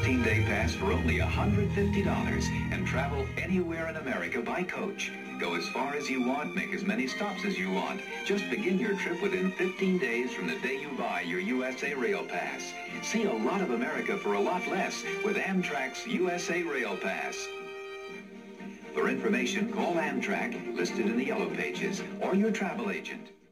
15-day pass for only $150 and travel anywhere in America by coach. Go as far as you want, make as many stops as you want. Just begin your trip within 15 days from the day you buy your USA Rail Pass. See a lot of America for a lot less with Amtrak's USA Rail Pass. For information, call Amtrak, listed in the yellow pages, or your travel agent.